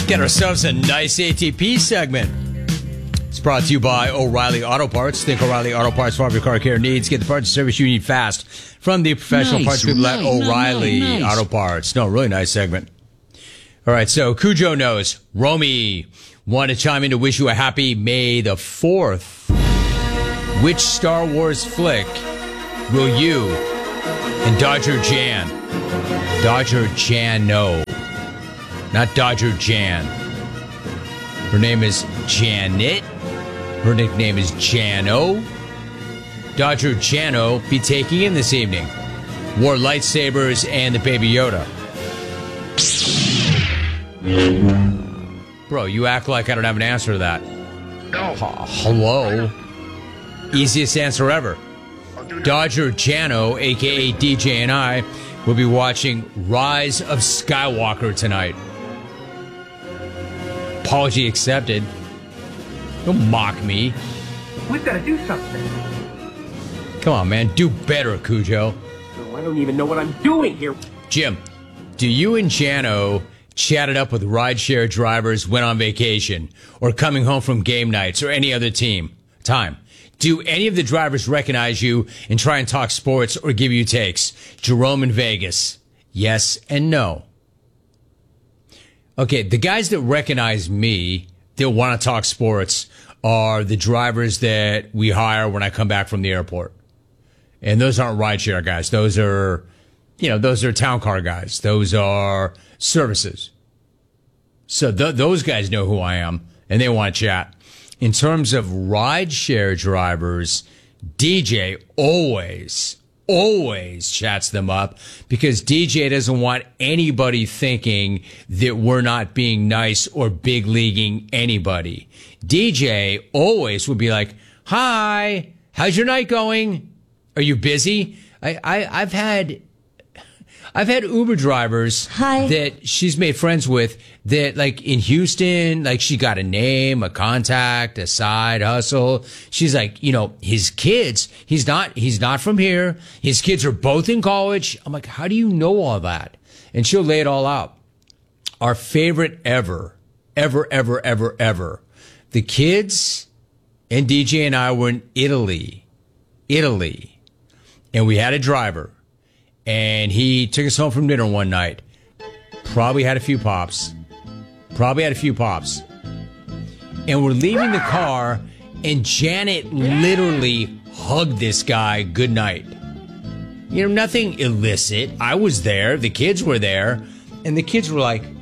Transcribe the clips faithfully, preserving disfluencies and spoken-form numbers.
Get ourselves a nice A T P segment. It's brought to you by O'Reilly Auto Parts. Think O'Reilly Auto Parts for all your car care needs. Get the parts and service you need fast from the professional nice, parts people nice, at O'Reilly nice, nice. Auto Parts. No, really nice segment. All right, so Cujo knows. Romy want to chime in to wish you a happy May the fourth. Which Star Wars flick will you and Dodger Jan, Dodger Jan, no, not Dodger Jan. Her name is Janet. Her nickname is Jano. Dodger Jano be taking in this evening? War lightsabers and the Baby Yoda. Bro, you act like I don't have an answer to that. No. H- hello? Easiest answer ever. Dodger Jano, a k a. D J, and I will be watching Rise of Skywalker tonight. Apology accepted. Don't mock me. We've got to do something. Come on, man. Do better, Cujo. Oh, I don't even know what I'm doing here. Jim, do you and Jano chatted up with rideshare drivers when on vacation or coming home from game nights or any other team time? Do any of the drivers recognize you and try and talk sports or give you takes? Jerome in Vegas. Yes and no. Okay, the guys that recognize me that want to talk sports are the drivers that we hire when I come back from the airport. And those aren't rideshare guys. Those are, you know, those are town car guys. Those are services. So th- those guys know who I am and they want to chat. In terms of rideshare drivers, D J always, always chats them up because D J doesn't want anybody thinking that we're not being nice or big leaguing anybody. D J always would be like, hi, how's your night going? Are you busy? I, I, I've had... I've had Uber drivers Hi. that she's made friends with that, like, in Houston, like, she got a name, a contact, a side hustle. She's like, you know, his kids, he's not, he's not from here. His kids are both in college. I'm like, how do you know all that? And she'll lay it all out. Our favorite ever, ever, ever, ever, ever. The kids and D J and I were in Italy, Italy, and we had a driver. And he took us home from dinner one night. Probably had a few pops. Probably had a few pops. And we're leaving the car, and Janet literally hugged this guy goodnight. You know, nothing illicit. I was there. The kids were there. And the kids were like,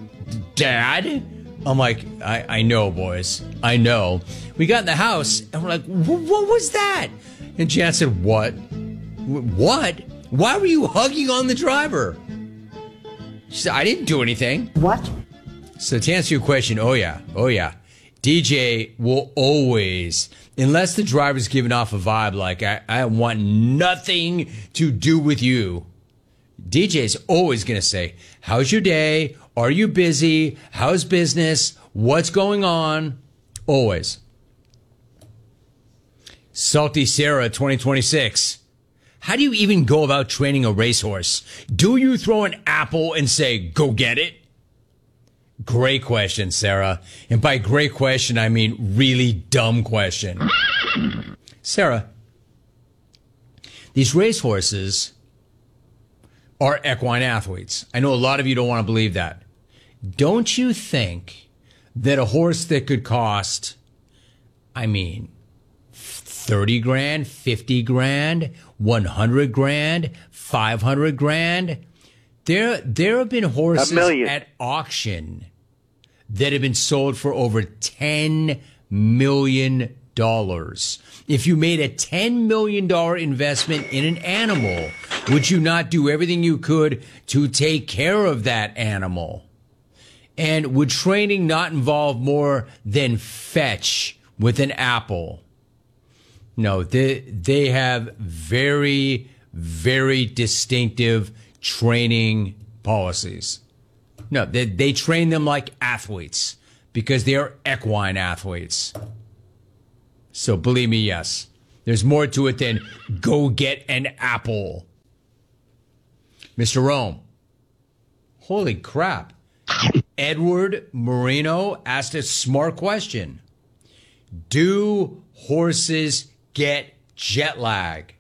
Dad? I'm like, I, I know, boys. I know. We got in the house, and we're like, what was that? And Janet said, what? What? Why were you hugging on the driver? She said, I didn't do anything. What? So to answer your question, oh yeah, oh yeah. D J will always, unless the driver's giving off a vibe like, I, I want nothing to do with you, D J's always going to say, how's your day? Are you busy? How's business? What's going on? Always. Salty Sarah twenty twenty-six. How do you even go about training a racehorse? Do you throw an apple and say, go get it? Great question, Sarah. And by great question, I mean really dumb question. Sarah, these racehorses are equine athletes. I know a lot of you don't want to believe that. Don't you think that a horse that could cost, I mean, thirty grand, fifty grand, one hundred grand, five hundred grand. There, there have been horses at auction that have been sold for over ten million dollars. If you made a ten million dollars investment in an animal, would you not do everything you could to take care of that animal? And would training not involve more than fetch with an apple? No, they they have very, very distinctive training policies. No, they, they train them like athletes because they are equine athletes. So believe me, yes, there's more to it than go get an apple. Mister Rome, holy crap. Edward Marino asked a smart question. Do horses get jet lag?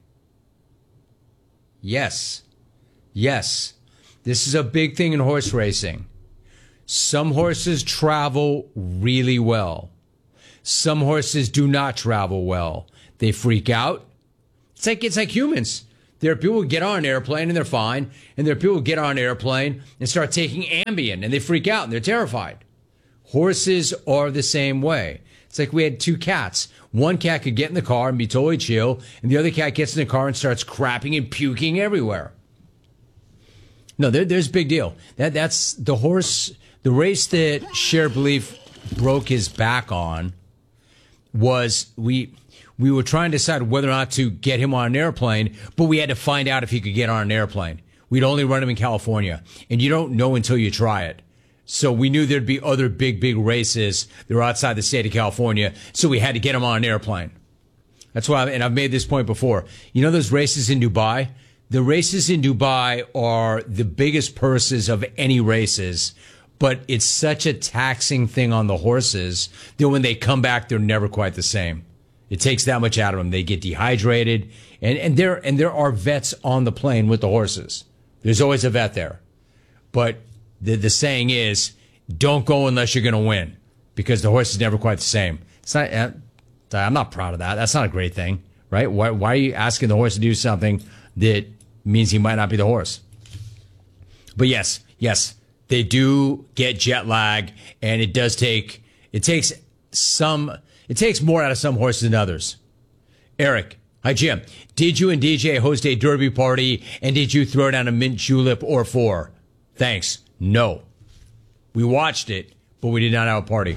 Yes. Yes. This is a big thing in horse racing. Some horses travel really well. Some horses do not travel well. They freak out. It's like, it's like humans. There are people who get on an airplane and they're fine. And there are people who get on an airplane and start taking Ambien and they freak out and they're terrified. Horses are the same way. It's like we had two cats. One cat could get in the car and be totally chill, and the other cat gets in the car and starts crapping and puking everywhere. No, there, there's a big deal. That that's the horse. The race that Shared Belief broke his back on was we we were trying to decide whether or not to get him on an airplane, but we had to find out if he could get on an airplane. We'd only run him in California, and you don't know until you try it. So we knew there'd be other big, big races that were outside the state of California. So we had to get them on an airplane. That's why, and I've made this point before. You know those races in Dubai? The races in Dubai are the biggest purses of any races, but it's such a taxing thing on the horses that when they come back, they're never quite the same. It takes that much out of them. They get dehydrated, and, and there and there are vets on the plane with the horses. There's always a vet there, but The, the saying is, don't go unless you're going to win, because the horse is never quite the same. It's not, uh, I'm not proud of that. That's not a great thing, right? Why, why are you asking the horse to do something that means he might not be the horse? But yes, yes, they do get jet lag, and it does take, it takes some, it takes more out of some horses than others. Eric, hi Jim. Did you and D J host a derby party, and did you throw down a mint julep or four? Thanks. No. We watched it, but we did not have a party.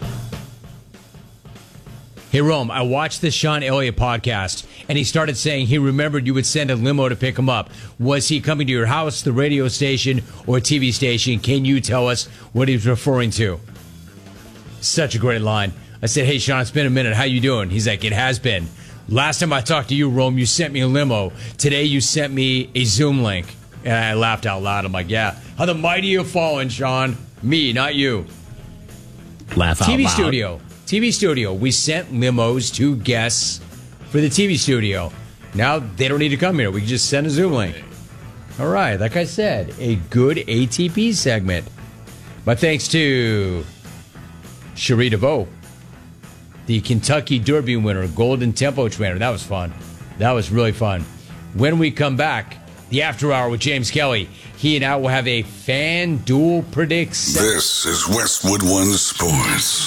Hey, Rome, I watched the Sean Elliott podcast, and he started saying he remembered you would send a limo to pick him up. Was he coming to your house, the radio station, or T V station? Can you tell us what he was referring to? Such a great line. I said, hey, Sean, it's been a minute. How you doing? He's like, it has been. Last time I talked to you, Rome, you sent me a limo. Today you sent me a Zoom link. And I laughed out loud. I'm like, yeah, how the mighty have fallen, Sean. Me, not you. Laugh out T V loud. studio. T V studio. We sent limos to guests for the T V studio. Now they don't need to come here. We can just send a Zoom link. All right. Like I said, a good A T P segment. My thanks to Cherie DeVoe, the Kentucky Derby winner, Golden Tempo trainer. That was fun. That was really fun. When we come back, the After Hour with James Kelly. He and I will have a FanDuel Predicts. This is Westwood One Sports.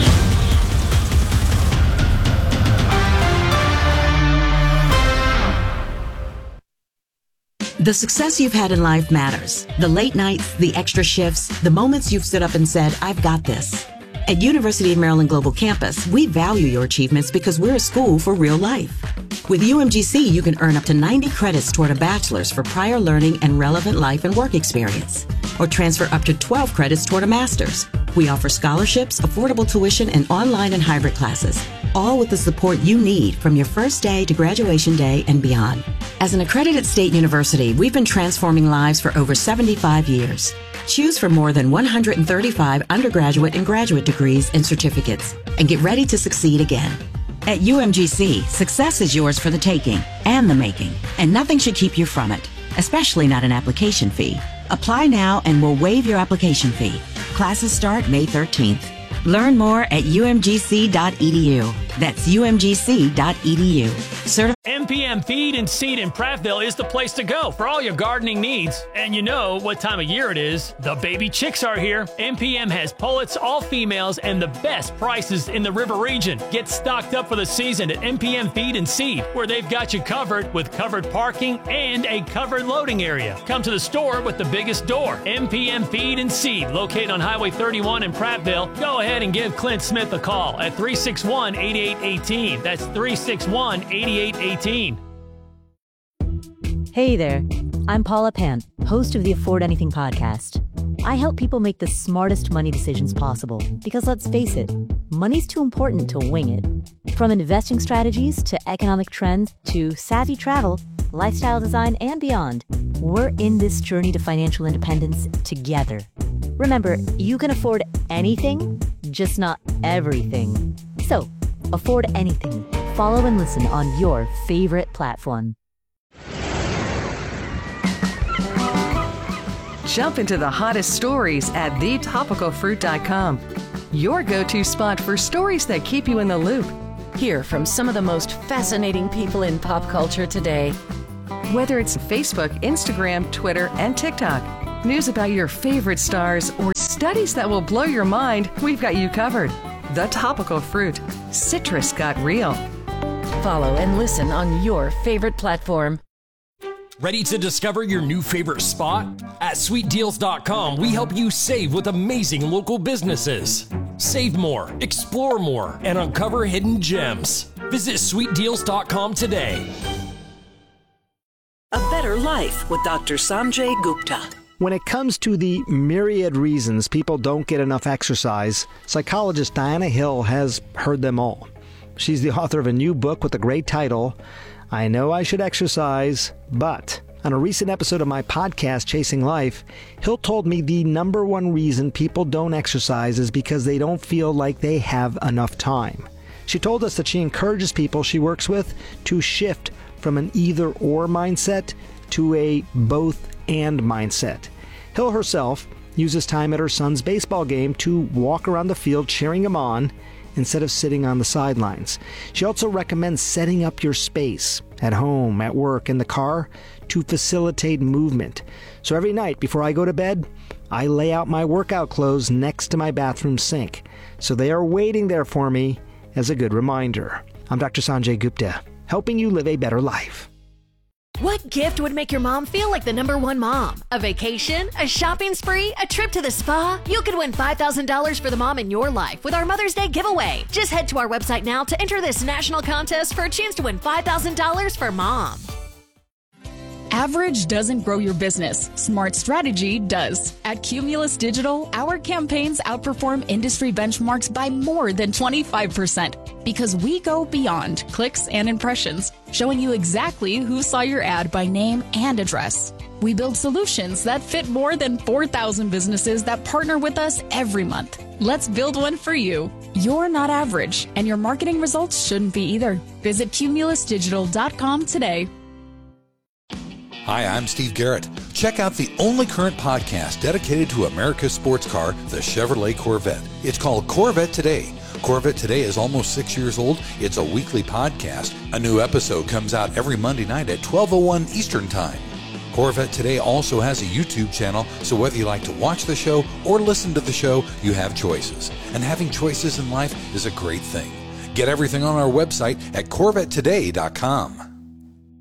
The success you've had in life matters. The late nights, the extra shifts, the moments you've stood up and said, I've got this. At University of Maryland Global Campus, we value your achievements because we're a school for real life. With U M G C, you can earn up to ninety credits toward a bachelor's for prior learning and relevant life and work experience, or transfer up to twelve credits toward a master's. We offer scholarships, affordable tuition, and online and hybrid classes, all with the support you need from your first day to graduation day and beyond. As an accredited state university, we've been transforming lives for over seventy-five years. Choose from more than one hundred thirty-five undergraduate and graduate degrees and certificates, and get ready to succeed again. At U M G C, success is yours for the taking and the making, and nothing should keep you from it, especially not an application fee. Apply now and we'll waive your application fee. Classes start May thirteenth. Learn more at U M G C dot E D U. That's U M G C dot E D U. Certi- M P M Feed and Seed in Prattville is the place to go for all your gardening needs. And you know what time of year it is. The baby chicks are here. M P M has pullets, all females, and the best prices in the river region. Get stocked up for the season at M P M Feed and Seed, where they've got you covered with covered parking and a covered loading area. Come to the store with the biggest door. M P M Feed and Seed, located on Highway thirty-one in Prattville. Go ahead and give Clint Smith a call at three six one, eight eight one eight. That's three six one, eight eight one eight. Hey there, I'm Paula Pant, host of the Afford Anything podcast. I help people make the smartest money decisions possible because, let's face it, money's too important to wing it. From investing strategies to economic trends to savvy travel, lifestyle design, and beyond, we're in this journey to financial independence together. Remember, you can afford anything, just not everything. So, afford anything. Follow and listen on your favorite platform. Jump into the hottest stories at the topical fruit dot com. Your go-to spot for stories that keep you in the loop. Hear from some of the most fascinating people in pop culture today. Whether it's Facebook, Instagram, Twitter, and TikTok, news about your favorite stars, or studies that will blow your mind, we've got you covered. The Topical Fruit. Citrus got real. Follow and listen on your favorite platform. Ready to discover your new favorite spot? At sweet deals dot com, we help you save with amazing local businesses. Save more, explore more, and uncover hidden gems. Visit sweet deals dot com today. A Better Life with Doctor Sanjay Gupta. When it comes to the myriad reasons people don't get enough exercise, psychologist Diana Hill has heard them all. She's the author of a new book with the great title, I Know I Should Exercise, But... On a recent episode of my podcast, Chasing Life, Hill told me the number one reason people don't exercise is because they don't feel like they have enough time. She told us that she encourages people she works with to shift from an either-or mindset to a both-and mindset. Hill herself uses time at her son's baseball game to walk around the field cheering him on instead of sitting on the sidelines. She also recommends setting up your space at home, at work, in the car to facilitate movement. So every night before I go to bed, I lay out my workout clothes next to my bathroom sink. So they are waiting there for me as a good reminder. I'm Doctor Sanjay Gupta, helping you live a better life. What gift would make your mom feel like the number one mom? A vacation? A shopping spree? A trip to the spa? You could win five thousand dollars for the mom in your life with our Mother's Day giveaway. Just head to our website now to enter this national contest for a chance to win five thousand dollars for mom. Average doesn't grow your business. Smart strategy does. At Cumulus Digital, our campaigns outperform industry benchmarks by more than twenty-five percent because we go beyond clicks and impressions, showing you exactly who saw your ad by name and address. We build solutions that fit more than four thousand businesses that partner with us every month. Let's build one for you. You're not average, and your marketing results shouldn't be either. Visit cumulus digital dot com today. Hi, I'm Steve Garrett. Check out the only current podcast dedicated to America's sports car, the Chevrolet Corvette. It's called Corvette Today. Corvette Today is almost six years old. It's a weekly podcast. A new episode comes out every Monday night at twelve oh one Eastern Time. Corvette Today also has a YouTube channel, so whether you like to watch the show or listen to the show, you have choices. And having choices in life is a great thing. Get everything on our website at corvette today dot com.